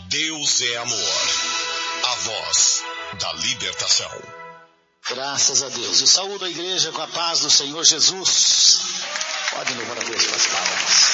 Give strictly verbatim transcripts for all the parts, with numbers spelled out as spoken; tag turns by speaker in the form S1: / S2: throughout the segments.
S1: Deus é amor. A voz da libertação.
S2: Graças a Deus. Eu saúdo a igreja com a paz do Senhor Jesus. Pode louvar a Deus com as palmas.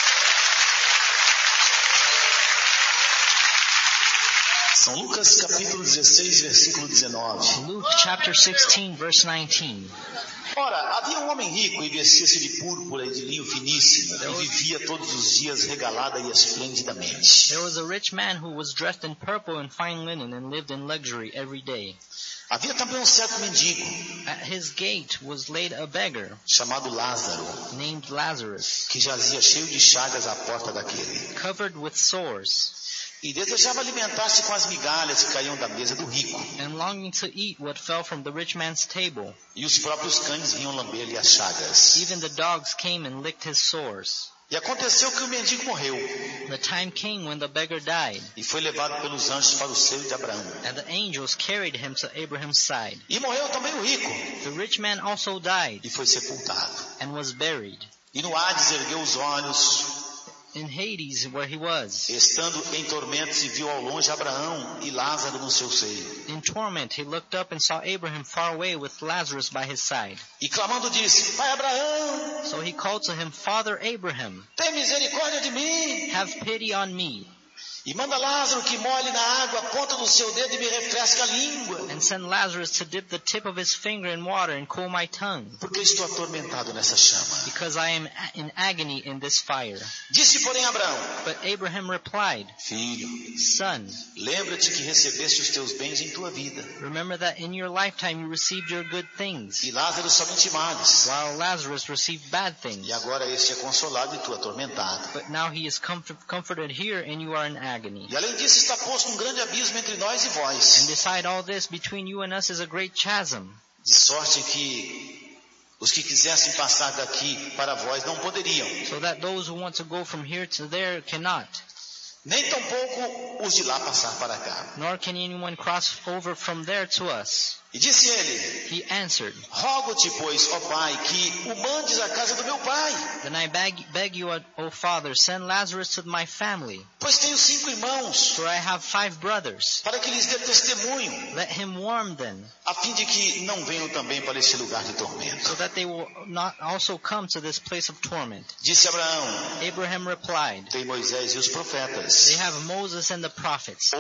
S2: São Lucas capítulo dezesseis, versículo dezenove.
S3: Luke chapter sixteen, verse nineteen.
S2: Ora, havia um homem rico e vestia-se de púrpura e de linho finíssimo, e vivia todos os dias regalada e esplendidamente.
S3: There was a rich man who was dressed in purple and fine linen and lived in luxury every day.
S2: Havia também um certo mendigo,
S3: At his gate was laid a beggar
S2: chamado Lázaro,
S3: named Lazarus,
S2: que jazia cheio de chagas à porta daquele,
S3: covered with sores,
S2: e desejava alimentar-se com as migalhas que caíam da mesa do rico,
S3: and longing to eat what fell from the rich man's table.
S2: e os próprios cães vinham lamber-lhe as chagas.
S3: Even the dogs came and licked his sores.
S2: E aconteceu que o mendigo morreu,
S3: The time came when the beggar died,
S2: e foi levado pelos anjos para o seio de Abraão.
S3: and the angels carried him to Abraham's side.
S2: E morreu também o rico,
S3: The rich man also died
S2: e foi sepultado.
S3: and was buried.
S2: E no Hades ergueu os olhos,
S3: In Hades, where he was,
S2: estando em tormentos, e viu ao longe Abraão e Lázaro no seu seio.
S3: in torment, he looked up and saw Abraham far away with Lazarus by his side.
S2: E clamando disse: Pai Abraão,
S3: So he called to him, Father Abraham,
S2: tem misericórdia de mim,
S3: have pity on me,
S2: e manda Lázaro que molhe na água a ponta do seu dedo e me refresque a língua,
S3: and send Lazarus to dip the tip of his finger in water and cool my tongue,
S2: porque estou atormentado nessa chama.
S3: because I am in agony in this fire.
S2: Disse, porém, Abraão:
S3: But Abraham replied,
S2: Filho,
S3: Son,
S2: lembra-te que recebeste os teus bens em tua vida,
S3: remember that in your lifetime you received your good things,
S2: e Lázaro somente males,
S3: while Lazarus received bad things.
S2: e agora este é consolado e tu atormentado.
S3: But now he is comfort- comforted here and you are in agony.
S2: E além disso está posto um grande abismo entre nós e
S3: And
S2: vós,
S3: beside all this, between you and us is a great chasm,
S2: de sorte que os que quisessem passar daqui para vós não poderiam,
S3: so that those who want to go from here to there cannot,
S2: nem tampouco os de lá passar para cá.
S3: nor can anyone cross over from there to us.
S2: E disse ele:
S3: He answered,
S2: Rogo-te, pois, ó Pai, que o mandes à casa do meu pai,
S3: Then I beg, beg you, O Father, send Lazarus to my family,
S2: pois tenho cinco irmãos,
S3: for I have five brothers.
S2: para que lhes dê testemunho,
S3: Let him warn them,
S2: a fim de que não venham também para este lugar de tormento.
S3: so that they will not also come to this place of torment.
S2: Disse Abraão:
S3: Abraham replied,
S2: Tem Moisés e os profetas,
S3: They have Moses and the prophets.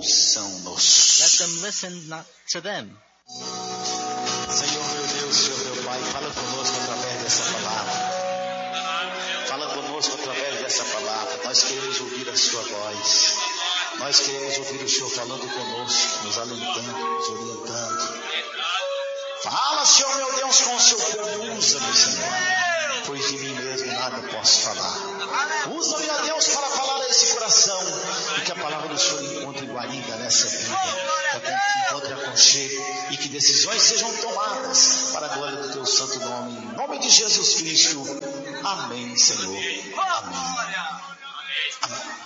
S2: ouçam-nos.
S3: Let them listen not to them.
S2: Senhor meu Deus, Senhor meu Pai, fala conosco através dessa palavra. Fala conosco através dessa palavra. Nós queremos ouvir a sua voz. Nós queremos ouvir o Senhor falando conosco, nos alentando, nos orientando. Fala, Senhor meu Deus, com o seu povo. Usa-me, Senhor, pois de mim mesmo nada posso falar. Usa-me, ó Deus, para falar a esse coração, e que a palavra do Senhor encontre guarida nessa vida, para que encontre aconchego e que decisões sejam tomadas para a glória do teu santo nome. Em nome de Jesus Cristo. Amém, Senhor. Amém. Amém.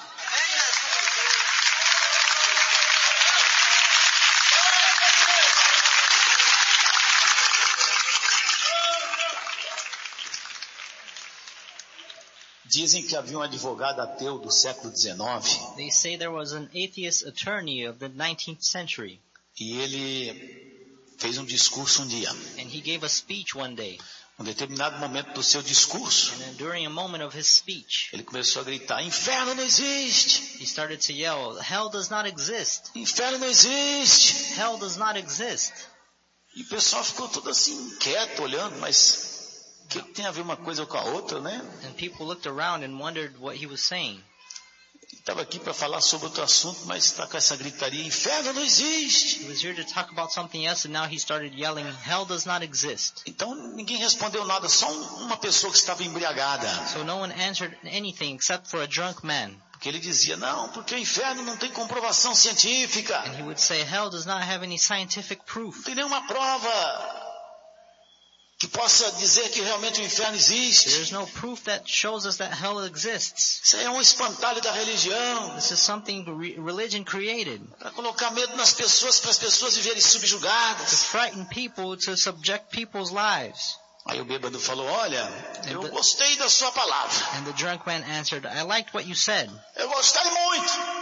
S2: Dizem que havia um advogado ateu do século dezenove,
S3: They say there was an atheist attorney of the nineteenth century,
S2: e ele fez um discurso um dia.
S3: and he gave a speech one day.
S2: Um determinado momento do seu discurso,
S3: And then during a moment of his speech,
S2: ele começou a gritar: Inferno não existe!
S3: he started to yell, Hell does not exist!
S2: Inferno não existe!
S3: Hell does not exist!
S2: E o pessoal ficou todo assim, quieto, olhando, mas o que tem a ver uma coisa com a outra, né?
S3: And people looked around and wondered what he was saying.
S2: Ele estava aqui para falar sobre outro assunto, mas está com essa gritaria: Inferno não existe!
S3: He was here to talk about something else, and now he started yelling, Hell does not exist!
S2: Então ninguém respondeu nada, só um- uma pessoa que estava embriagada.
S3: So no one answered anything except for a drunk man.
S2: Porque ele dizia: não, porque o inferno não tem comprovação científica.
S3: And he would say, Hell does not have any scientific proof.
S2: Não tem nenhuma prova que possa dizer que realmente o inferno existe.
S3: There's no proof that shows us that hell exists.
S2: Isso aí é um espantalho da religião,
S3: This is something re- religion created
S2: para colocar medo nas pessoas, para as pessoas viverem
S3: to
S2: subjugadas.
S3: frighten people, to subject people's lives.
S2: Aí o bêbado falou: olha, eu gostei da sua palavra.
S3: And the drunk man answered, I liked what you said.
S2: Eu gostei muito.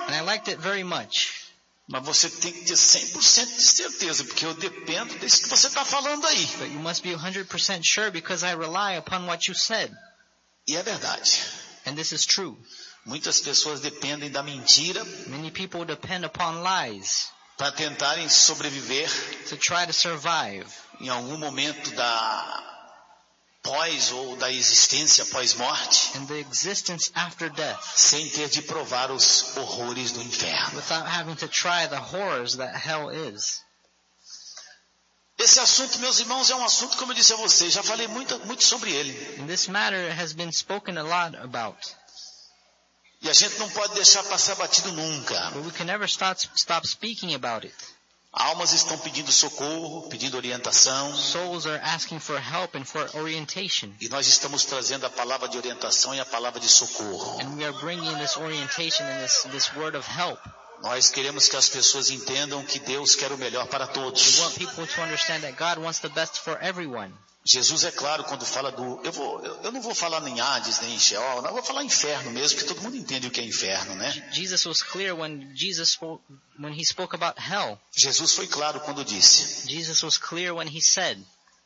S3: And I liked it very much.
S2: Mas você tem que ter cem por cento de certeza, porque eu dependo disso que você está falando aí.
S3: But you must be one hundred percent sure because I rely upon what you said.
S2: E é verdade.
S3: And this is true.
S2: Muitas pessoas dependem da mentira
S3: Many people depend upon lies
S2: para tentarem sobreviver
S3: to try to survive
S2: em algum momento da pós ou da existência pós-morte,
S3: in the existence after death
S2: sem ter de provar os horrores do inferno.
S3: without having to try the horrors that hell is.
S2: Esse assunto, meus irmãos, é um assunto, como eu disse a vocês, já falei muito, muito sobre ele.
S3: And this matter has been spoken a lot about.
S2: E a gente não pode deixar passar batido nunca.
S3: But we can never stop, stop speaking about it.
S2: Almas estão pedindo socorro, pedindo orientação.
S3: Souls are asking for help and for orientation.
S2: E nós estamos trazendo a palavra de orientação e a palavra de socorro.
S3: And we are bringing this orientation and this, this word of help.
S2: Nós queremos que as pessoas entendam que Deus quer o melhor para
S3: We
S2: todos.
S3: want people to understand that God wants the best for everyone.
S2: Jesus é claro quando fala do... Eu, vou, eu, eu não vou falar nem Hades, nem Sheol, não, eu vou falar inferno mesmo, porque todo mundo entende o que é inferno, né?
S3: Jesus was clear when Jesus spoke, when he spoke about hell.
S2: Jesus foi claro quando disse:
S3: Jesus was clear when he said,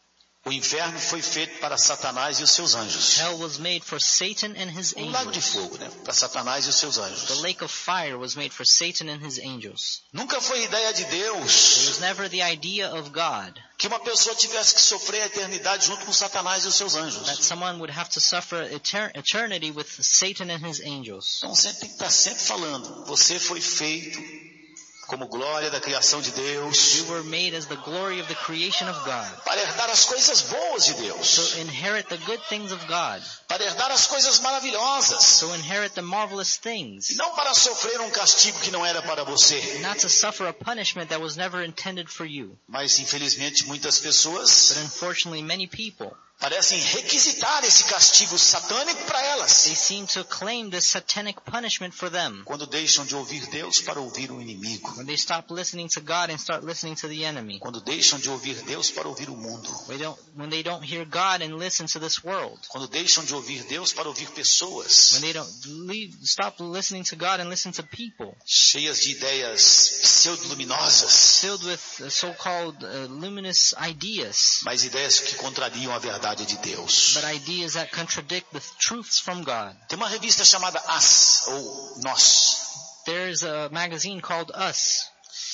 S2: o inferno foi feito para Satanás e os seus anjos.
S3: hell was made for Satan and his
S2: Um lago de
S3: angels.
S2: fogo, né? Para Satanás e os seus
S3: The
S2: anjos.
S3: lake of fire was made for Satan and his angels.
S2: Nunca foi ideia de
S3: It
S2: Deus
S3: was never the idea of God
S2: que uma pessoa tivesse que sofrer a eternidade junto com Satanás e os seus
S3: that
S2: anjos.
S3: someone would have to suffer etern- eternity with Satan and his angels.
S2: Então sempre tem que estar sempre falando, você foi feito como glória da criação de
S3: We
S2: Deus,
S3: were made as the glory of the creation of God,
S2: para herdar as coisas boas de Deus,
S3: to inherit the good things of God,
S2: para herdar as coisas maravilhosas,
S3: to inherit the marvelous things,
S2: e não para sofrer um castigo que não era para você.
S3: not to suffer a punishment that was never intended for you.
S2: Mas infelizmente muitas
S3: But
S2: pessoas
S3: unfortunately, many people,
S2: parecem requisitar esse castigo satânico para
S3: they
S2: elas,
S3: seem to claim this satanic punishment for them
S2: quando deixam de ouvir Deus para ouvir o inimigo,
S3: when they stop listening to God and start listening to the enemy.
S2: quando deixam de ouvir Deus para ouvir o mundo,
S3: We don't, when they don't hear God and listen to this world.
S2: quando deixam de ouvir Deus para ouvir pessoas
S3: When they don't leave, stop listening to God and listen to people
S2: cheias de ideias pseudo-luminosas,
S3: filled with uh, so-called uh, luminous ideas,
S2: mas ideias que contrariam a verdade de Deus.
S3: but ideas that contradict the truths from God.
S2: Tem uma revista chamada As, ou Nós,
S3: There's a magazine called Us,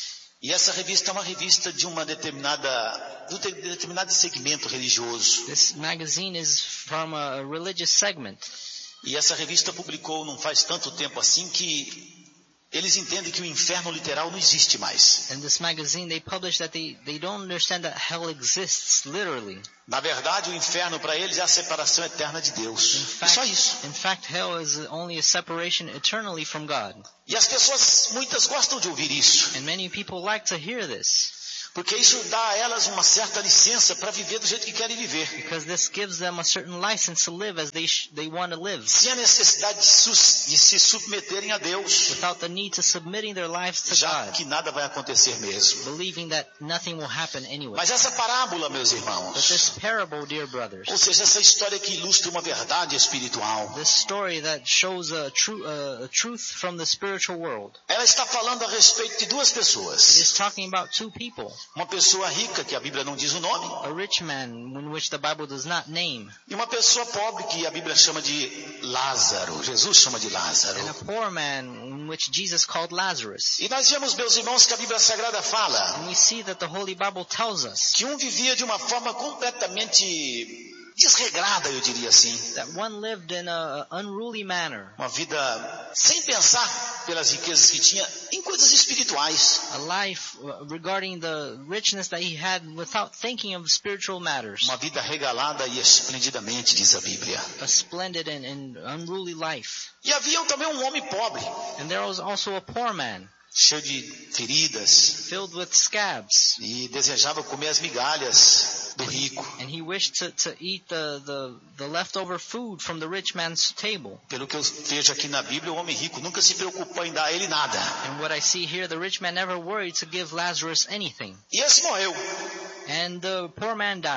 S2: e essa revista é uma revista de uma determinada, de um de- determinado segmento religioso.
S3: This magazine is from a religious segment.
S2: E essa revista publicou não faz tanto tempo assim que eles entendem que o inferno literal não existe mais.
S3: In this magazine, they publish that they, they don't understand that hell exists, literally.
S2: Na verdade, o inferno para eles é a separação eterna de Deus.
S3: In
S2: E
S3: fact,
S2: só isso.
S3: in fact, hell is only a separation eternally from God.
S2: E as pessoas, muitas gostam de ouvir isso,
S3: And many people like to hear this,
S2: porque isso dá a elas uma certa licença para viver do jeito que querem viver,
S3: because this gives them a certain license to live as they sh- they want to live,
S2: sem a necessidade de, sus- de se submeterem a Deus,
S3: without the need to submitting their lives to
S2: já
S3: God,
S2: que nada vai acontecer mesmo.
S3: believing that nothing will happen anyway.
S2: Mas essa parábola, meus
S3: But
S2: irmãos,
S3: this parable, dear brothers,
S2: ou seja, essa história que ilustra uma verdade espiritual,
S3: this story that shows a, tru- uh, a truth from the spiritual world,
S2: ela está falando a respeito de duas
S3: it
S2: pessoas.
S3: is talking about two people,
S2: Uma pessoa rica, que a Bíblia não diz o nome,
S3: a rich man in which the Bible does not name,
S2: e uma pessoa pobre que a Bíblia chama de Lázaro. Jesus chama de Lázaro.
S3: and a poor man in which Jesus called Lazarus.
S2: E nós vemos, meus irmãos, que a Bíblia Sagrada fala
S3: And we see that the Holy Bible tells us
S2: que um vivia de uma forma completamente desregrada, eu diria assim.
S3: that one lived in a unruly manner,
S2: Uma vida sem pensar pelas riquezas que tinha em coisas espirituais.
S3: a life uh, regarding the richness that he had without thinking of spiritual matters,
S2: Uma vida regalada e esplendidamente, diz a Bíblia.
S3: a splendid and, and unruly life.
S2: E havia também um homem pobre,
S3: And there was also a poor man,
S2: cheio de feridas,
S3: filled with scabs,
S2: e desejava comer as migalhas do rico.
S3: and he wished to, to eat the, the, the leftover food from the rich man's table.
S2: Pelo que eu vejo aqui na Bíblia, o homem rico nunca se preocupou em dar a ele nada.
S3: And what I see here, the rich man never worried to give Lazarus anything.
S2: E esse morreu.
S3: And the poor man died.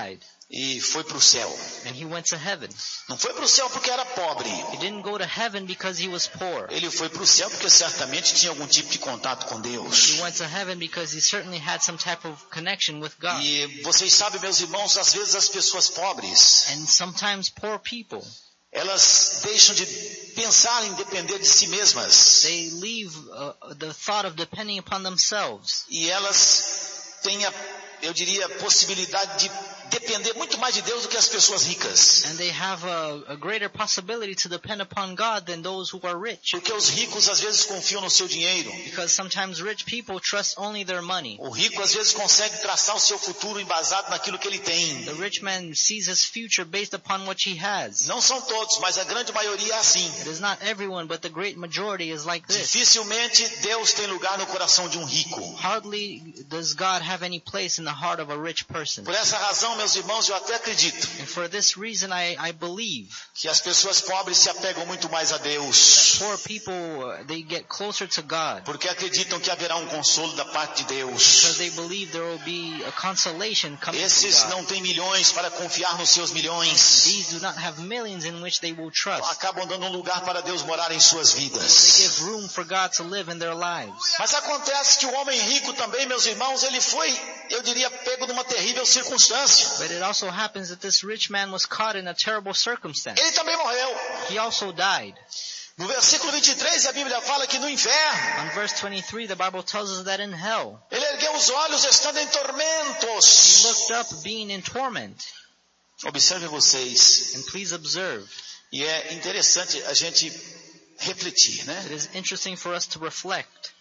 S2: e foi para o céu.
S3: and he went to heaven.
S2: Não foi para o céu porque era pobre.
S3: He didn't go to heaven because he was poor.
S2: Ele foi para o céu porque certamente tinha algum tipo de contato com Deus.
S3: He went to heaven because he certainly had some type of connection with God.
S2: E vocês sabem, meus irmãos, às vezes as pessoas pobres,
S3: And sometimes poor people,
S2: elas deixam de pensar em depender de si mesmas.
S3: they leave uh, the thought of depending upon themselves.
S2: E elas têm, a, eu diria, a possibilidade de depender muito mais de Deus do que as pessoas ricas.
S3: And they have a, a greater possibility to depend upon God than those who are rich.
S2: Porque os ricos às vezes confiam no seu dinheiro.
S3: Because sometimes rich people trust only their money.
S2: O rico às vezes consegue traçar o seu futuro embasado naquilo que ele tem.
S3: The rich man sees his future based upon what he has.
S2: Não são todos, mas a grande maioria é assim.
S3: It is not everyone, but the great majority is like this.
S2: Dificilmente Deus tem lugar no coração de um rico.
S3: Hardly does God have any place in the heart of a rich person.
S2: Por essa razão, meus irmãos, eu até acredito
S3: And for this reason, I, I believe
S2: que as pessoas pobres se apegam muito mais a Deus.
S3: poor people, uh, they get closer to God
S2: Porque acreditam que haverá um consolo da parte de
S3: because
S2: Deus.
S3: they believe there will be a consolation coming
S2: Esses
S3: from God.
S2: não têm milhões para confiar nos seus milhões.
S3: These do not have millions in which they will trust.
S2: Acabam dando um lugar para Deus morar em suas
S3: They
S2: vidas.
S3: give room for God to live in their lives.
S2: Mas acontece que o homem rico também, meus irmãos, ele foi, eu diria, pego numa terrível circunstância.
S3: But it also happens that this rich man was caught in a terrible circumstance.
S2: Ele também morreu.
S3: He also died.
S2: No versículo vinte e três, a Bíblia fala que no inferno,
S3: On verse twenty-three, the Bible tells us that in hell,
S2: ele ergueu os olhos estando em
S3: he
S2: tormentos.
S3: looked up being in torment.
S2: Observem vocês,
S3: And please observe,
S2: e é interessante a gente refletir, né?
S3: it is interesting for us to reflect.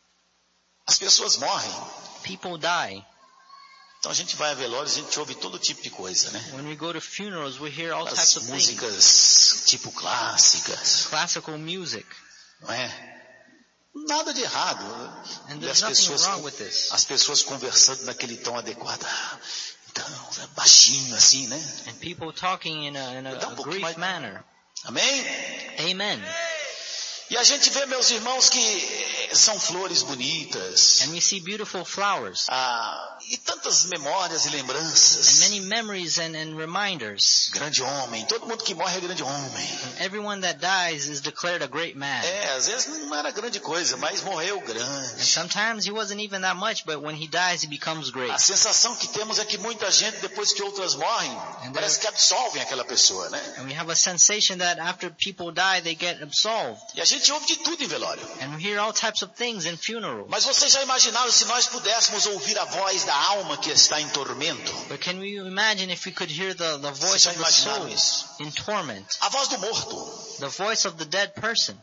S2: As pessoas morrem,
S3: People die.
S2: então a gente vai a velórios, a gente ouve todo tipo de coisa, né?
S3: When we go to funerals, we hear all
S2: As
S3: types of things.
S2: músicas tipo clássicas,
S3: Classical music.
S2: não é? Nada de errado.
S3: And
S2: E
S3: there's
S2: as
S3: nothing
S2: pessoas,
S3: wrong with this.
S2: as pessoas conversando naquele tom adequado. Ah, então, é baixinho assim, né?
S3: And people talking in a, in a,
S2: Dá um
S3: a
S2: pouquinho
S3: grief
S2: mais-
S3: manner.
S2: Amém?
S3: Amen.
S2: E a gente vê, meus irmãos, que são flores bonitas.
S3: And we see beautiful flowers.
S2: Ah, e tantas memórias e
S3: And
S2: lembranças.
S3: many memories and, and reminders.
S2: Grande homem. Todo mundo que morre é grande homem.
S3: And everyone that dies is declared a great man.
S2: É, às vezes não era grande coisa, mas morreu
S3: And
S2: grande.
S3: sometimes he wasn't even that much, but when he dies, he becomes great.
S2: A sensação que temos é que muita gente, depois que outras morrem, parece que absolvem aquela pessoa, né?
S3: And we have a sensation that after people die, they get absolved.
S2: E a gente ouve de tudo em velório.
S3: And we hear all types of things in funerals.
S2: Mas vocês já imaginaram se nós pudéssemos ouvir a voz da alma que está em tormento?
S3: But can we imagine if we could hear the, the voice
S2: já
S3: of the soul
S2: imaginaram isso?
S3: in torment?
S2: A voz do morto.
S3: The voice of the dead person.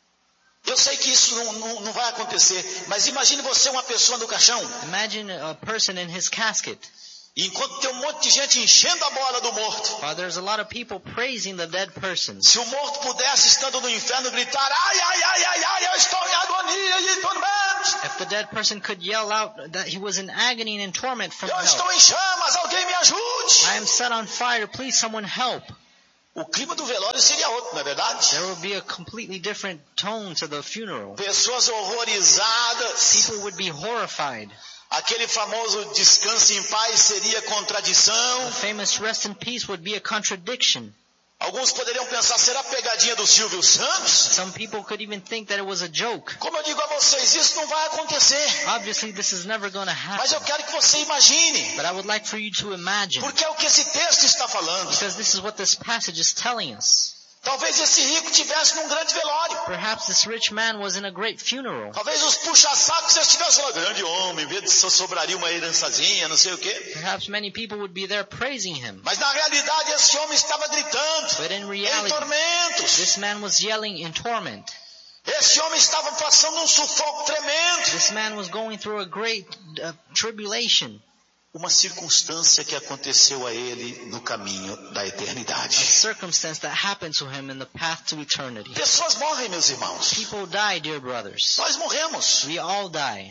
S2: Eu sei que isso não, não, não vai acontecer, mas imagine você uma pessoa no caixão,
S3: Imagine a person in his casket.
S2: e enquanto tem um monte de gente enchendo a bola do morto,
S3: While there's a lot of people praising the dead person.
S2: se o morto pudesse, estando no inferno, gritar, ai, ai, ai, ai, ai, eu estou em agonia e tormento,
S3: If the dead person could yell out that he was in agony and in torment from
S2: eu
S3: hell.
S2: estou em chamas, alguém me ajude.
S3: I am set on fire, please someone help.
S2: O clima do velório seria outro, não é verdade?
S3: There would be a completely different tone to the funeral.
S2: Pessoas horrorizadas,
S3: People would be horrified.
S2: aquele famoso descanse em paz seria contradição.
S3: The famous rest in peace would be a contradiction.
S2: Alguns poderiam pensar, será pegadinha do Silvio Santos?
S3: Some people could even think that it was a joke.
S2: Como eu digo a vocês, isso não vai acontecer.
S3: Obviously, this is never going to
S2: Mas eu
S3: happen.
S2: quero que você imagine,
S3: But I would like for you to imagine,
S2: porque é o que esse texto está falando.
S3: because this is what this passage is telling us.
S2: Talvez esse rico tivesse num grande velório.
S3: Perhaps this rich man was in a great funeral.
S2: Talvez os puxa-sacos estivessem lá, grande homem, vê se sobraria uma herançazinha, não sei o quê.
S3: Perhaps many people would be there praising him.
S2: Mas na realidade esse homem estava gritando,
S3: But in
S2: em
S3: reality,
S2: tormentos.
S3: this man was yelling in torment.
S2: Esse homem estava passando um sufoco tremendo.
S3: This man was going through a great uh, tribulation.
S2: Uma circunstância que aconteceu a ele no caminho da
S3: A
S2: eternidade.
S3: circumstance that happened to him in the path to eternity.
S2: Pessoas morrem, meus irmãos.
S3: People die, dear brothers.
S2: Nós morremos.
S3: We all die.
S2: E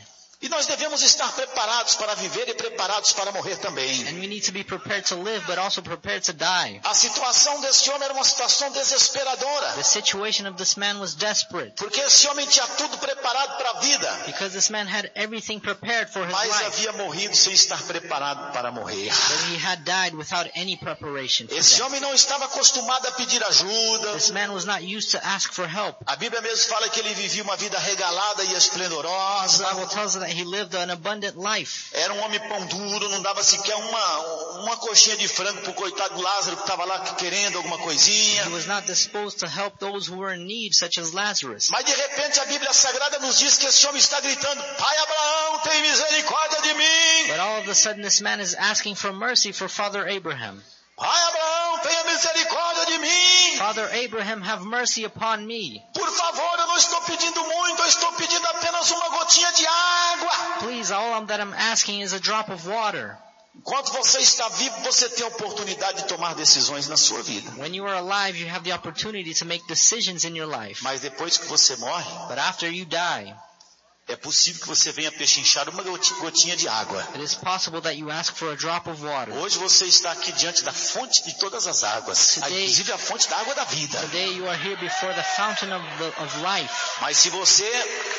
S2: E nós devemos estar preparados para viver e preparados para morrer também.
S3: And we need to be prepared to live, but also prepared to die.
S2: A situação desse homem era uma situação desesperadora.
S3: The situation of this man was desperate.
S2: Porque esse homem tinha tudo preparado para a vida.
S3: Because this man had everything prepared for his
S2: Mas
S3: life.
S2: havia morrido sem estar preparado para morrer.
S3: But he had died without any preparation for
S2: Esse
S3: death.
S2: homem não estava acostumado a pedir ajuda.
S3: This man was not used to ask for help.
S2: A Bíblia mesmo fala que ele vivia uma vida regalada e esplendorosa.
S3: The Bible tells us that he lived an abundant life.
S2: Era um homem pão duro, não dava sequer uma, uma coxinha de frango pro coitado do Lázaro que estava lá querendo alguma coisinha.
S3: He was not disposed to help those who were in need, such as Lazarus.
S2: Mas de repente a Bíblia Sagrada nos diz que esse homem está gritando: Pai Abraão, tem misericórdia de mim.
S3: But all of a sudden this man is asking for mercy for Father Abraham.
S2: Pai Abraão, tenha misericórdia de mim.
S3: Father Abraham, have mercy upon me.
S2: Por favor, eu não estou pedindo muito, eu estou pedindo apenas uma gotinha de água.
S3: Please, all that I'm asking is a drop of water.
S2: Enquanto você está vivo, você tem a oportunidade de tomar decisões na sua vida.
S3: When you are alive, you have the opportunity to make decisions in your life.
S2: Mas depois que você morre,
S3: But after you die,
S2: é possível que você venha pechinchar uma gotinha de água.
S3: it is possible that you ask for a drop of water.
S2: Hoje você está aqui diante da fonte de todas as águas,
S3: Today-
S2: inclusive a fonte da água da vida.
S3: Today you are here before the fountain of, the, of life.
S2: Mas se você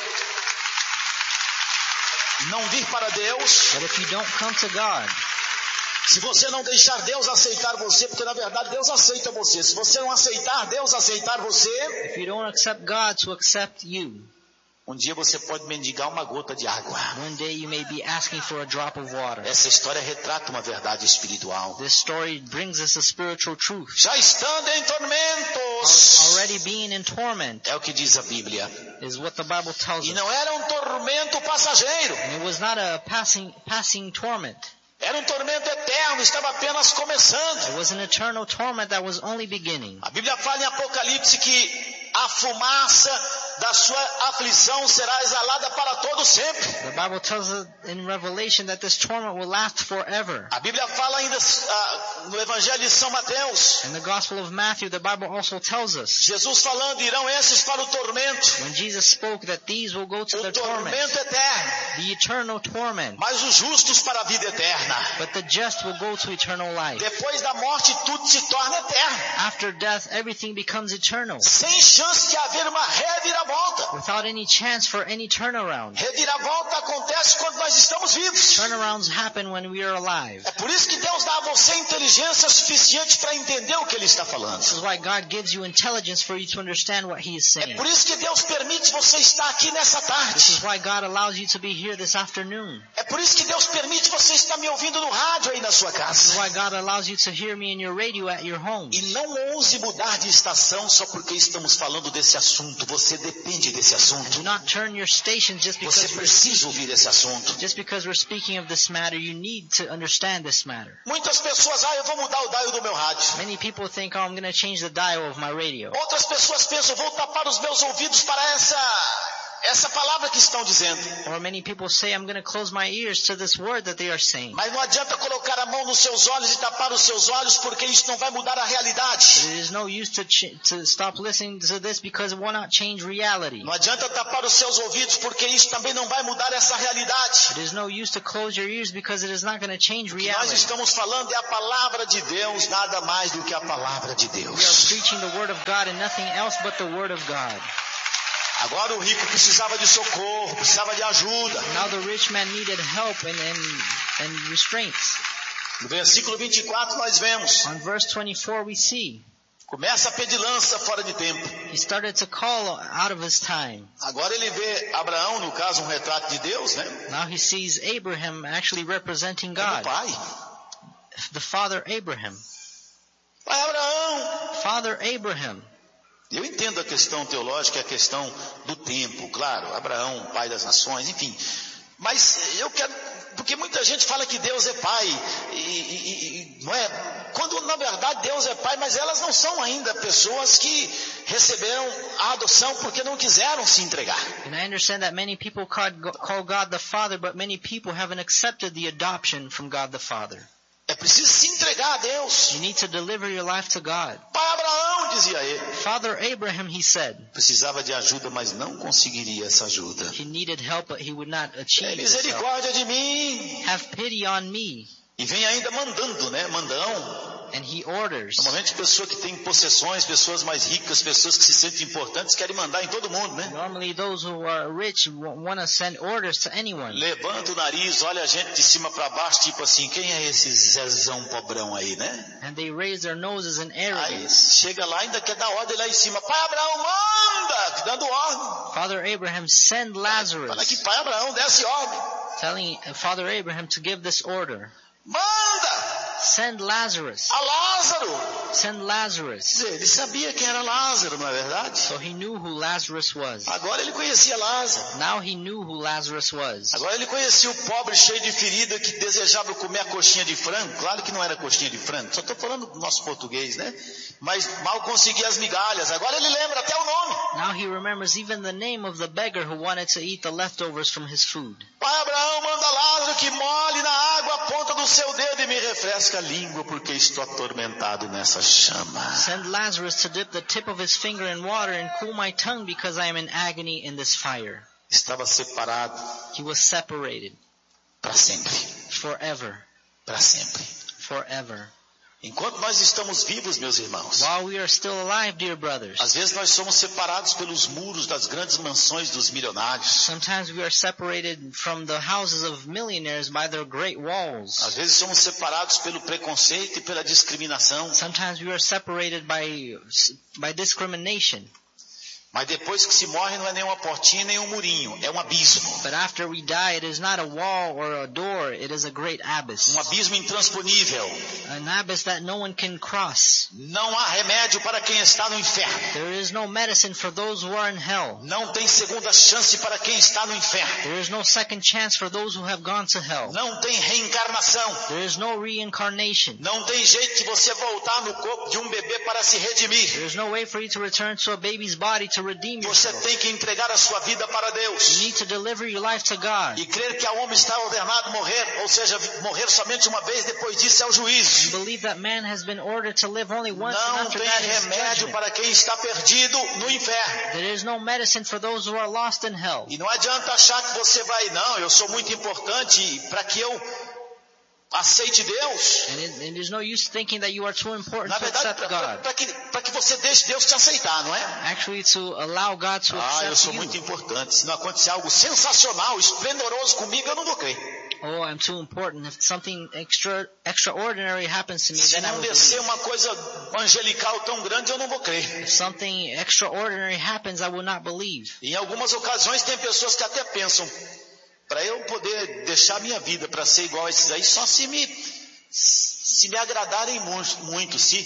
S2: não vir para Deus,
S3: But if you don't come to God,
S2: se você não deixar Deus aceitar você, porque na verdade Deus aceita você. Se você não aceitar Deus aceitar você,
S3: if you don't accept God to accept you,
S2: um dia você pode mendigar uma gota de água.
S3: one day you may be asking for a drop of water.
S2: Essa história retrata uma verdade espiritual.
S3: This story brings us a spiritual truth.
S2: Já estando em tormentos,
S3: Already being in torment
S2: é o que diz a Bíblia.
S3: is what the Bible tells
S2: E
S3: us.
S2: não era um tormento passageiro.
S3: And it was not a passing, passing torment.
S2: Era um tormento eterno, estava apenas começando.
S3: It was an eternal torment that was only beginning.
S2: A Bíblia fala em Apocalipse que a fumaça da sua aflição será exalada para todo sempre.
S3: The Bible tells us in Revelation that this torment will last forever.
S2: A Bíblia fala ainda uh, no Evangelho de São Mateus,
S3: In the Gospel of Matthew, the Bible also tells us,
S2: Jesus falando, irão esses para o tormento,
S3: when Jesus spoke, that these will go to
S2: o
S3: the torment,
S2: tormento eterno,
S3: the eternal torment,
S2: mas os justos para a vida eterna.
S3: but the just will go to eternal life.
S2: Depois da morte tudo se torna eterno,
S3: After death, everything becomes eternal,
S2: sem chance de haver uma reviravolta.
S3: without any chance for any turnaround.
S2: Reviravolta acontece quando nós estamos vivos.
S3: Turnarounds happen when we are alive.
S2: É por isso que Deus dá a você inteligência suficiente para entender o que Ele está falando.
S3: This is why God gives you intelligence for you to understand what He is
S2: É
S3: saying.
S2: por isso que Deus permite você estar aqui nessa
S3: This is
S2: tarde.
S3: why God allows you to be here this afternoon.
S2: É por isso que Deus permite você estar me ouvindo no rádio aí na sua
S3: This is
S2: casa.
S3: why God allows you to hear me in your radio at your home.
S2: E não ouse mudar de estação só porque estamos falando desse assunto. Você depende desse
S3: Do
S2: assunto.
S3: not turn your station just
S2: Você
S3: because we're
S2: precisa ouvir esse assunto.
S3: just because we're speaking of this matter. You need to understand this matter.
S2: Muitas pessoas, ah, eu vou mudar o dial do meu rádio.
S3: Many people think, oh, I'm going to change the dial of my radio.
S2: Outras pessoas pensam, vou tapar os meus ouvidos para essa, essa palavra que estão dizendo.
S3: Or many people say, I'm going to close my ears to this word that they are saying.
S2: Mas não adianta colocar a mão nos seus olhos e tapar os seus olhos, porque isso não vai mudar a realidade.
S3: It is no use to ch- to stop listening to this because it will not change reality.
S2: Não adianta tapar os seus ouvidos, porque isso também não vai mudar essa realidade.
S3: It is no use to close your ears because it is not going to change
S2: O que nós
S3: reality.
S2: estamos falando é a palavra de Deus, nada mais do que a palavra de
S3: We are
S2: Deus.
S3: preaching the word of God and nothing else but the word of God.
S2: Agora o rico precisava de socorro, precisava de ajuda.
S3: Now the rich man needed help and, and, and restraints.
S2: No versículo vinte e quatro nós vemos,
S3: On verse twenty-four we see,
S2: começa a pedilança fora de tempo.
S3: he started to call out of his time.
S2: Agora ele vê Abraão, no caso um retrato de Deus, né?
S3: Now he sees Abraham actually representing
S2: Como
S3: God.
S2: pai.
S3: The father Abraham.
S2: Pai Abraão.
S3: Father Abraham.
S2: Eu entendo a questão teológica, a questão do tempo, claro, Abraão, pai das nações, enfim. Mas eu quero, porque muita gente fala que Deus é pai, e, e, e não é? Quando na verdade Deus é pai, mas elas não são ainda pessoas que receberam a adoção porque não quiseram se entregar.
S3: And I understand that many people call call God the Father, but many people haven't accepted the adoption from God the Father.
S2: É preciso se entregar a Deus.
S3: You need to deliver your life to God.
S2: Pai Abraão, dizia ele,
S3: Father Abraham, he said,
S2: precisava de ajuda, mas não conseguiria essa ajuda.
S3: he needed help, but he would not
S2: Tem
S3: achieve this help.
S2: misericórdia de mim.
S3: Have pity on me.
S2: E vem ainda mandando, né? Mandão.
S3: And he orders.
S2: Normalmente pessoa que tem possessões, pessoas mais ricas, pessoas que se sentem importantes, querem mandar em todo mundo, né?
S3: Normally those who are rich want to send orders to anyone.
S2: Levanta o nariz, olha a gente de cima para baixo, tipo assim, quem é esse Zezão pobrão aí, né?
S3: And they raise their noses in
S2: Aí
S3: arrogance.
S2: chega lá, ainda quer dar ordem lá em cima. Pai Abraão, manda! Dando ordem.
S3: Father Abraham, send
S2: Fala
S3: Lazarus.
S2: que Pai Abraão, desce ordem.
S3: Telling Father Abraham to give this order.
S2: Manda!
S3: Send Lazarus.
S2: A Lázaro.
S3: Send Lazarus.
S2: Ele sabia quem era Lázaro, não é verdade?
S3: So he knew who Lazarus was.
S2: Agora ele conhecia Lázaro.
S3: Now he knew who Lazarus was.
S2: Agora ele conhecia o pobre cheio de ferida que desejava comer a coxinha de frango. Claro que não era coxinha de frango. Só estou falando do nosso português, né? Mas mal conseguia as migalhas. Agora ele lembra até o nome.
S3: Now he remembers even the name of the beggar who wanted to eat the leftovers from his food.
S2: Pai Abraão, manda Lázaro que molhe na água a ponta do seu dedo e me refresca a língua, porque estou atormentado nessa chama.
S3: Send Lazarus to dip the tip of his finger in water and cool my tongue because I am in agony in this fire.
S2: Estava separado
S3: He was separated
S2: para sempre.
S3: forever,
S2: Para sempre.
S3: forever.
S2: Enquanto nós estamos vivos, meus irmãos,
S3: While we are still alive, dear brothers,
S2: às vezes nós somos separados pelos muros das grandes mansões dos milionários.
S3: sometimes we are separated from the houses of millionaires by their great
S2: Às
S3: walls.
S2: vezes somos separados pelo preconceito e pela discriminação.
S3: Sometimes we are separated by by discrimination.
S2: Mas depois que se morre não é nem uma portinha nem um murinho, é um abismo.
S3: But after we die, it is not a wall or a door, it is a great abyss.
S2: Um abismo intransponível.
S3: An abyss that no one can cross.
S2: Não há remédio para quem está no inferno.
S3: There is no medicine for those who are in hell.
S2: Não tem segunda chance para quem está no inferno.
S3: There is no second chance for those who have gone to hell.
S2: Não tem reencarnação.
S3: There is no reincarnation.
S2: Não tem jeito de você voltar no corpo de um bebê para se redimir.
S3: There is no way for you to return to a baby's body to redeem
S2: Você
S3: yourself.
S2: tem que entregar a sua vida para
S3: You
S2: Deus.
S3: need to deliver your life to God.
S2: E crer que a homem está ordenado morrer, ou seja, morrer somente uma vez, depois disso é o
S3: And
S2: juízo.
S3: believe that man has been ordered to live only once, and
S2: Não
S3: after
S2: tem
S3: that is
S2: remédio
S3: judgment.
S2: para quem está perdido no inferno.
S3: There is no medicine for those who are lost in hell.
S2: E não adianta achar que você vai, não, eu sou muito importante para que eu aceite Deus.
S3: And, it, and there's no use thinking that you are too important
S2: Na
S3: to
S2: verdade,
S3: accept God.
S2: para que, para que você deixe Deus te aceitar, não é?
S3: Actually, to allow God to
S2: Ah, eu
S3: accept
S2: sou
S3: you.
S2: muito importante. Se não acontecer algo sensacional, esplendoroso comigo, eu não vou crer.
S3: Oh, I'm too important. If something extra extraordinary happens to me,
S2: Se
S3: then I
S2: não
S3: will
S2: descer
S3: believe.
S2: uma coisa angelical tão grande, eu não vou crer.
S3: If something extraordinary happens, I will not believe.
S2: Em algumas ocasiões tem pessoas que até pensam, para eu poder deixar minha vida para ser igual a esses aí, só se me se me agradarem muito, muito, se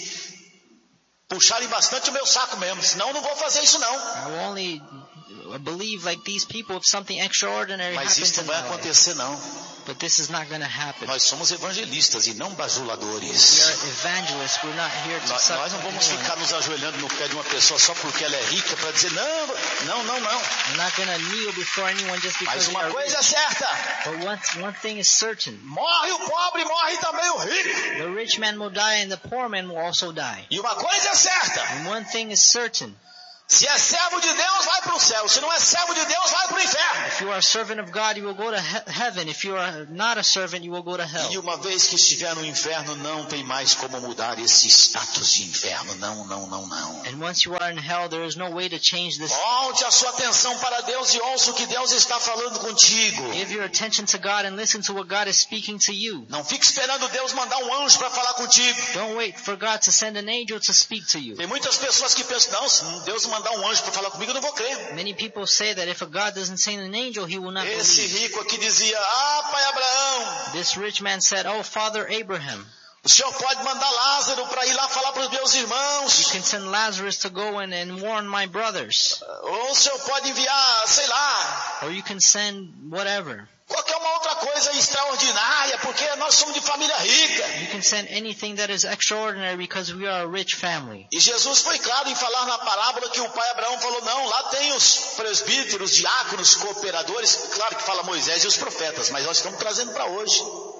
S2: puxarem bastante o meu saco mesmo, senão eu não vou fazer isso não.
S3: I will only believe like these people if something extraordinary
S2: Mas
S3: happens
S2: isso
S3: in
S2: não vai
S3: my life.
S2: acontecer não.
S3: But this is not going to happen.
S2: Nós somos evangelistas e não
S3: We
S2: bajuladores.
S3: are evangelists. We're not here to
S2: Nós,
S3: suck
S2: nós não vamos
S3: anyone.
S2: ficar nos ajoelhando no pé de uma pessoa só porque ela é rica para dizer não, não, não, não.
S3: We're not going to kneel before anyone just
S2: Mas
S3: because they
S2: uma
S3: are
S2: coisa é
S3: rich.
S2: certa,
S3: But one, one thing is certain.
S2: morre o pobre, morre também o rico.
S3: The rich man will die and the poor man will also die.
S2: E uma coisa é certa,
S3: And one thing is certain.
S2: se é servo de Deus, vai para o céu. Se não é servo de Deus, vai para o inferno.
S3: If you are a servant of God, you will go to he- heaven. If you are not a servant, you will go to hell.
S2: E uma vez que estiver no inferno, não tem mais como mudar esse status de inferno. Não, não, não, não.
S3: And once you are in hell, there is no way to change this.
S2: Volte a sua atenção para Deus e ouça o que Deus está falando contigo.
S3: Give your attention to God and listen to what God is speaking to you.
S2: Não fique esperando Deus mandar um anjo para falar contigo.
S3: Don't wait for God to send an angel to speak to you.
S2: Tem muitas pessoas que pensam, não, se Deus mandar um anjo para falar comigo, eu não vou crer.
S3: Many people say that if a God doesn't send an angel, he will not
S2: Esse
S3: believe.
S2: rico aqui dizia, ah, pai Abraão,
S3: This rich man said, "Oh, Father Abraham,
S2: o senhor pode mandar Lázaro para ir lá falar para os meus
S3: you
S2: irmãos.
S3: can send Lazarus to go in and warn my brothers.
S2: Ou o senhor pode enviar, sei lá,
S3: Or you can send whatever.
S2: qualquer uma outra coisa extraordinária, porque nós somos de família rica.
S3: You can send anything that is extraordinary because we are a rich family."
S2: E Jesus foi claro em falar na parábola que o pai Abraão falou, não, lá tem os presbíteros, diáconos, cooperadores, claro que fala Moisés e os profetas, mas nós estamos trazendo para hoje.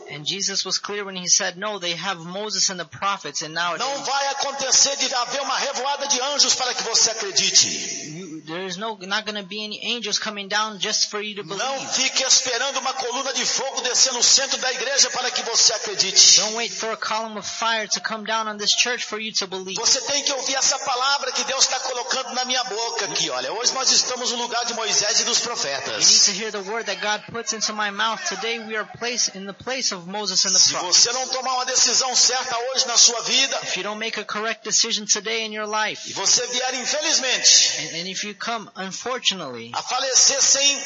S3: And Jesus was clear when he said, no, they have Moses and the prophets, and now
S2: Não vai acontecer de haver uma revoada de anjos para que você acredite.
S3: you, there is no not going to be any angels coming down just for you to believe.
S2: Não fique esperando uma coluna de fogo descer no centro da igreja para que você acredite.
S3: Don't wait for a column of fire to come down on this church for you to believe.
S2: Você tem que ouvir essa palavra que Deus está colocando na minha boca aqui. Olha, hoje nós estamos no lugar de Moisés e dos
S3: You need
S2: profetas.
S3: to hear the word that God puts into my mouth. Today we are placed in the place of Moses and the
S2: Se
S3: prophets.
S2: você não tomar uma decisão certa hoje na sua vida,
S3: If you don't make a correct decision today in your life,
S2: e você vier infelizmente
S3: and, and if you come, unfortunately,
S2: a falecer sem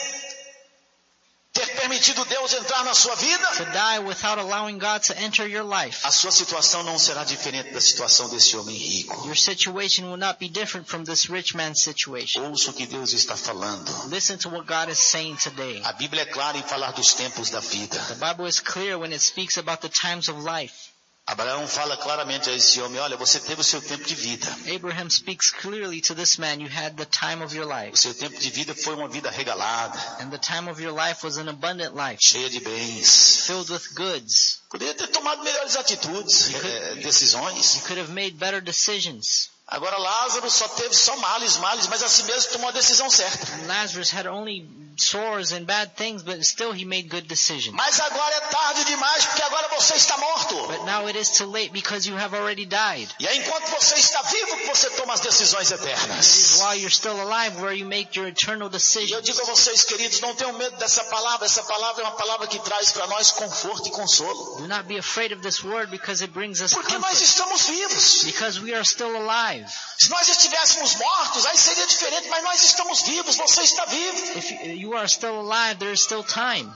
S2: ter permitido Deus entrar na sua vida,
S3: to die without allowing God to enter your life,
S2: a sua situação não será diferente da situação desse homem rico.
S3: your situation will not be different from this rich man's situation.
S2: Ouça o que Deus está falando.
S3: Listen to what God is saying today.
S2: A Bíblia é clara em falar dos tempos da vida.
S3: The Bible is clear when it speaks about the times of life.
S2: Abraão fala claramente a esse homem, olha, você teve o seu tempo de vida.
S3: Abraham speaks clearly to this man, you had the time of your
S2: O
S3: life.
S2: seu tempo de vida foi uma vida regalada,
S3: And the time of your life was an abundant life,
S2: cheia de bens.
S3: filled with goods.
S2: Poderia ter tomado melhores atitudes, eh, decisões.
S3: You could have made better decisions.
S2: Agora Lázaro só teve só males, males, mas assim mesmo tomou a decisão certa.
S3: And Lazarus had only sores and bad things, but still he made good decisions.
S2: Mas agora é tarde demais, porque agora você está morto.
S3: But now it is too late because you have already died.
S2: E é enquanto você está vivo que você toma as decisões
S3: It is
S2: eternas.
S3: while you're still alive where you make your eternal
S2: E eu
S3: decisions.
S2: digo a vocês, queridos, não tenham medo dessa palavra. Essa palavra é uma palavra que traz para nós conforto e consolo.
S3: Do not be afraid of this word because it brings us
S2: Porque nós
S3: comfort.
S2: estamos vivos.
S3: Because we are still alive.
S2: Se nós estivéssemos mortos, aí seria diferente, mas nós estamos vivos, você está vivo.
S3: If you, you are still alive, there is still time.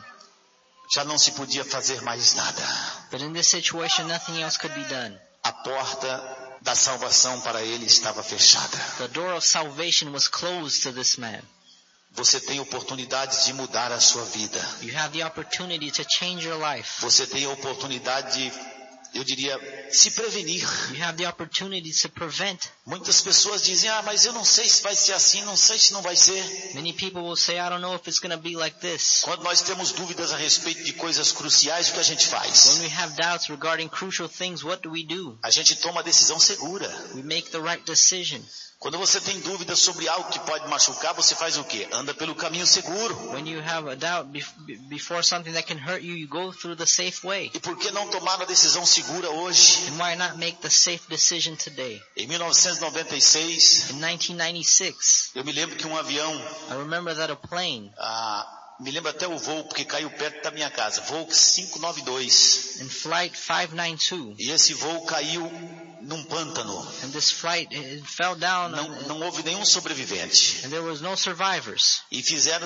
S2: Já não se podia fazer mais nada.
S3: But in this situation, nothing else could be done.
S2: A porta da salvação para ele estava fechada.
S3: The door of salvation was closed to this man.
S2: Você tem oportunidade de mudar a sua vida.
S3: You have the opportunity to change your life.
S2: Você tem a oportunidade de, eu diria, se prevenir.
S3: You have the opportunity to prevent.
S2: Muitas pessoas dizem, ah, mas eu não sei se vai ser assim, não sei se não vai ser.
S3: Many people will say, I don't know if it's going to be like this.
S2: Quando nós temos dúvidas a respeito de coisas cruciais, o que a gente
S3: When
S2: faz?
S3: we have doubts regarding crucial things, what do we do?
S2: A gente toma a decisão segura.
S3: We make the right decision.
S2: Quando você tem dúvidas sobre algo que pode machucar, você faz o quê? Anda pelo caminho seguro.
S3: When you have a doubt bef- before something that can hurt you, you go through the safe way.
S2: E por que não tomar a decisão segura hoje?
S3: And why not make the safe decision today?
S2: Em mil novecentos e noventa e seis,
S3: In nineteen ninety-six,
S2: eu me lembro que um avião,
S3: I remember that a plane,
S2: ah, me lembro até o voo, porque caiu perto da minha casa, voo quinhentos e noventa e dois.
S3: in flight five ninety-two,
S2: E esse voo caiu num pântano.
S3: and this flight it fell down,
S2: Não,
S3: and,
S2: não houve nenhum sobrevivente.
S3: and there was no survivors.
S2: E fizeram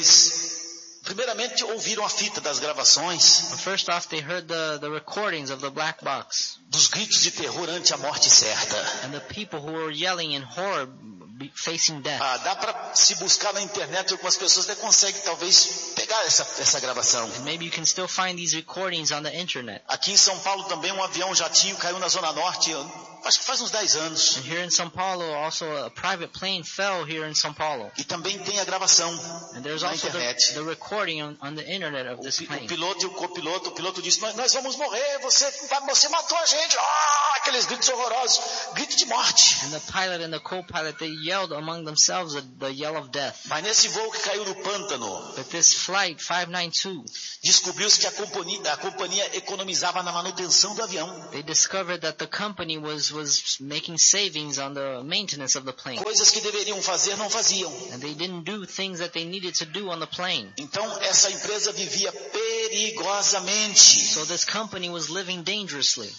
S2: depois, primeiramente ouviram a fita das gravações,
S3: But first off, they heard the, the recordings of the black box,
S2: dos gritos de terror ante a morte certa.
S3: and the people who were yelling in horror, be- facing death.
S2: Ah, dá para se buscar na internet, algumas pessoas até conseguem talvez pegar essa, essa gravação.
S3: And maybe you can still find these recordings on the internet.
S2: Aqui em São Paulo também um avião jatinho caiu na Zona Norte, acho que faz uns dez anos.
S3: And here in São Paulo, also a private plane fell here in São Paulo.
S2: E também tem a gravação
S3: And there's
S2: na
S3: also the,
S2: internet.
S3: the recording on, on the internet of
S2: O,
S3: this
S2: pi- o
S3: plane.
S2: piloto e o copiloto, o piloto disse, nós, nós vamos morrer, você, vai- você matou a gente. Ah, aqueles gritos horrorosos, grito de morte.
S3: And the pilot and the co-pilot, they yelled among themselves the, the yell of death.
S2: Mas nesse voo que caiu no pântano,
S3: But this flight, five ninety-two,
S2: descobriu-se que a companhia, a companhia economizava na manutenção do avião.
S3: they discovered that the company was, was making savings on the maintenance of the plane.
S2: Coisas que deveriam fazer, não faziam.
S3: And they didn't do things that they needed to do on the plane.
S2: Então essa empresa vivia perigosamente,
S3: So this company was living dangerously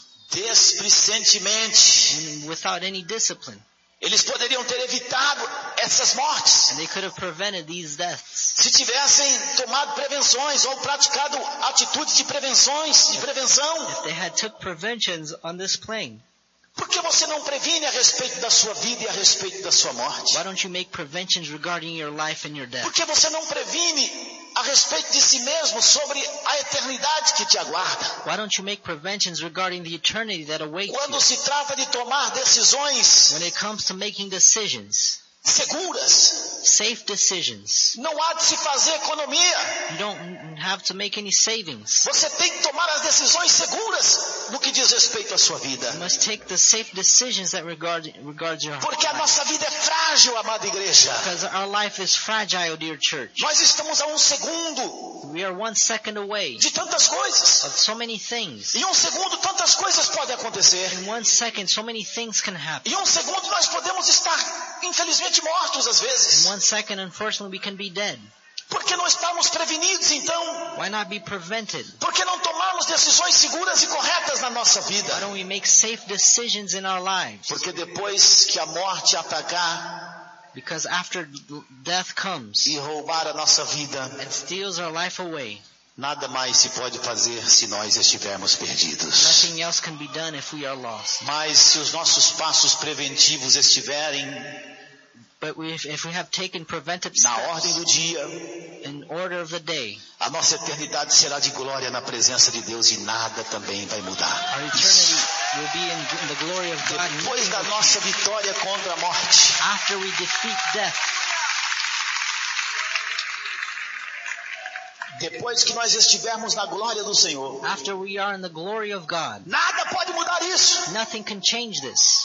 S2: desprecentemente.
S3: and without any discipline.
S2: Eles poderiam ter evitado essas mortes
S3: And they could have prevented these deaths
S2: se tivessem tomado prevenções ou praticado atitudes de prevenções, de prevenção.
S3: if they had took preventions on this plane.
S2: Por que você não previne a respeito da sua vida e a respeito da sua morte?
S3: Why don't you make preventions regarding your life and your death?
S2: Por que você não previne a respeito de si mesmo sobre a eternidade que te aguarda?
S3: Why don't you make preventions regarding the eternity that awaits
S2: Quando
S3: you?
S2: se trata de tomar decisões
S3: When it comes to making decisions,
S2: seguras,
S3: safe decisions,
S2: não há de se fazer economia.
S3: you don't have to make any savings.
S2: Você tem que tomar as decisões seguras no que diz respeito à sua vida.
S3: You must take the safe decisions that regard regards your
S2: Porque a
S3: life.
S2: nossa vida é frágil, amada igreja.
S3: Because our life is fragile, dear church.
S2: Nós estamos a um segundo
S3: We are one second away
S2: de tantas coisas.
S3: of so many things.
S2: Em um segundo, tantas coisas podem acontecer.
S3: In one second, so many things can happen.
S2: Em um segundo, nós podemos estar, infelizmente, mortos às
S3: In
S2: vezes.
S3: one second, unfortunately, we can be dead.
S2: Por que não estamos prevenidos, então?
S3: Why not be prevented?
S2: Por que não tomarmos decisões seguras e corretas na nossa vida?
S3: Why don't we make safe decisions in our lives?
S2: Porque depois que a morte atacar
S3: Because after death comes
S2: e roubar a nossa vida,
S3: and steals our life away,
S2: nada mais se pode fazer se nós estivermos perdidos.
S3: nothing else can be done if we are lost.
S2: Mas se os nossos passos preventivos estiverem
S3: But we, if, if we have taken preventive
S2: na ordem
S3: steps
S2: do dia,
S3: in order of the day,
S2: a nossa eternidade será de glória na presença de Deus e nada também vai mudar.
S3: our eternity will be in, in the glory of God.
S2: Depois da nossa vitória contra a morte,
S3: After we defeat death,
S2: depois que nós estivermos na glória do Senhor,
S3: after we are in the glory of God,
S2: nada pode mudar isso.
S3: nothing can change this.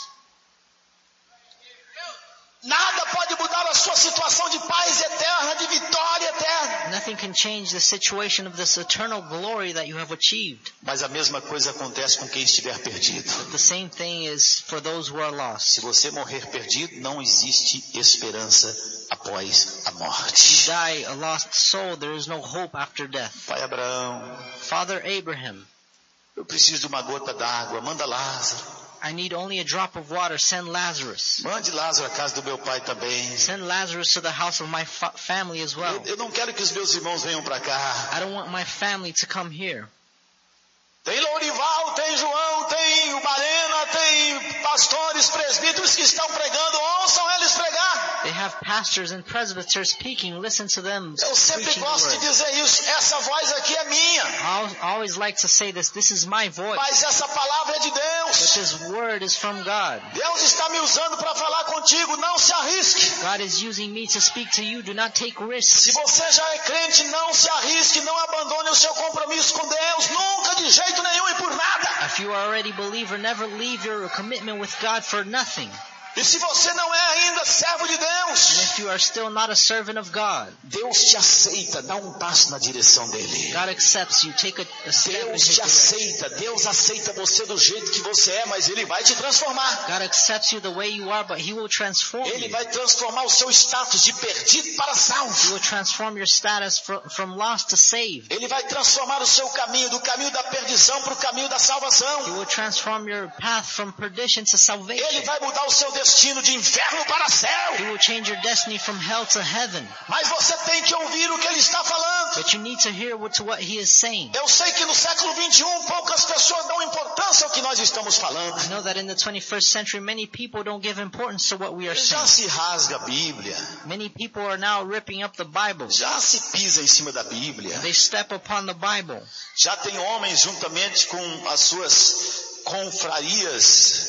S2: Nada pode mudar a sua situação de paz eterna, de vitória eterna.
S3: Nothing can change the situation of this eternal glory that you have achieved.
S2: Mas a mesma coisa acontece com quem estiver perdido.
S3: The same thing is for those who are lost.
S2: Se você morrer perdido, não existe esperança após a
S3: If
S2: morte.
S3: you die a lost soul, there is no hope after death.
S2: Pai Abraão,
S3: Father Abraham,
S2: eu preciso de uma gota d'água, manda Lázaro.
S3: I need only a drop of water. Send Lazarus.
S2: Mande Lázaro à casa do meu pai também.
S3: Send Lazarus to the house of my fa- family as well.
S2: Eu, eu não quero que os meus irmãos venham para cá.
S3: I don't want my family to come here.
S2: Tem Lourival, tem João, tem o Balena, tem pastores, presbíteros que estão pregando. Ouçam eles pregar.
S3: They have pastors and presbyters speaking. Listen to them
S2: Eu sempre
S3: preaching the
S2: gosto de
S3: word.
S2: dizer isso. Essa voz aqui é minha.
S3: I always like to say this. This is my voice.
S2: Mas essa palavra é de
S3: But
S2: Deus.
S3: this word is from God.
S2: Deus está me usando para falar contigo. Não se arrisque.
S3: God is using me to speak to you. Do not take risks.
S2: Se você já é crente, não se arrisque. Não abandone o seu compromisso com Deus. Nunca, de jeito nenhum e por nada.
S3: If you are already a believer, never leave your commitment with God for nothing.
S2: E se você não é ainda servo de
S3: And
S2: Deus,
S3: if you are still not a servant of God,
S2: Deus te aceita. Dá um passo na direção dele.
S3: God accepts you. Take a, a step in
S2: Deus
S3: His
S2: te
S3: direction.
S2: aceita. Deus aceita você do jeito que você é, mas Ele vai te transformar.
S3: God accepts you the way you are, but He will transform
S2: Ele
S3: you.
S2: vai transformar o seu status de perdido para
S3: He
S2: salvo.
S3: will transform your status from, from lost to saved.
S2: Ele vai transformar o seu caminho do caminho da perdição para o caminho da
S3: He
S2: salvação.
S3: will transform your path from perdition to
S2: Ele
S3: salvation.
S2: vai mudar o seu destino de inferno para céu.
S3: He will change your destiny from hell to heaven.
S2: Mas você tem que ouvir o que Ele está falando.
S3: But you need to hear what, to what He is saying.
S2: Eu sei que no século vinte e um poucas pessoas dão importância ao que nós estamos falando.
S3: I know that in the twenty-first century, many people don't give importance to what we are
S2: Já
S3: saying.
S2: se rasga a Bíblia.
S3: Many people are now ripping up the Bible.
S2: Já se pisa em cima da Bíblia.
S3: They step upon the Bible.
S2: Já tem homens juntamente com as suas confrarias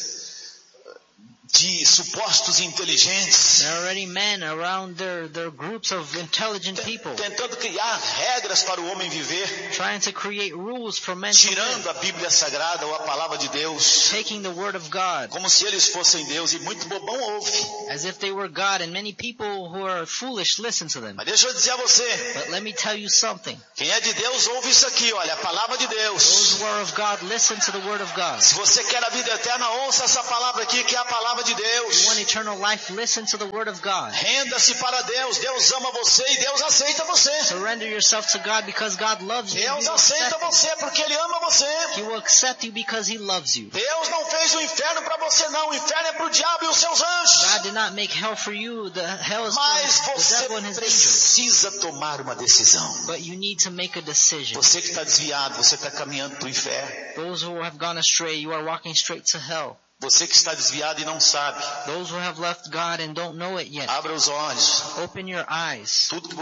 S2: de supostos inteligentes,
S3: There are already men around their, their groups of intelligent people
S2: tentando criar regras para o homem viver,
S3: trying to create rules for men to
S2: tirando
S3: live,
S2: a Bíblia Sagrada ou a Palavra de Deus,
S3: taking the word of God
S2: como se eles fossem Deus, e muito bobão ouve.
S3: as if they were God, and many people who are foolish listen to them.
S2: Mas deixa eu dizer a você,
S3: But let me tell you something.
S2: quem é de Deus ouve isso aqui, olha, a Palavra de
S3: Those
S2: Deus.
S3: who are of God, listen to the word of God.
S2: Se você quer a vida eterna, ouça essa palavra aqui, que é a Palavra de
S3: If you
S2: Deus.
S3: want eternal life, listen to the word of God.
S2: Renda-se para Deus, Deus ama você e Deus aceita você.
S3: Surrender yourself to God because God loves you. He
S2: Deus
S3: will
S2: aceita
S3: accept you.
S2: você porque Ele ama você.
S3: He will accept you because He loves you.
S2: Deus não fez o inferno para você não, o inferno é para o diabo e os seus anjos.
S3: God did not make hell for you. The hell is
S2: Mas
S3: for the
S2: você
S3: devil and his angels.
S2: precisa tomar uma decisão.
S3: But you need to make a decision.
S2: Você que está desviado, você está caminhando para o inferno.
S3: Those who have gone astray, you are walking straight to hell.
S2: Você que está desviado e não sabe,
S3: Those who have left God and don't know it yet,
S2: abra os olhos.
S3: open your eyes.
S2: Tudo que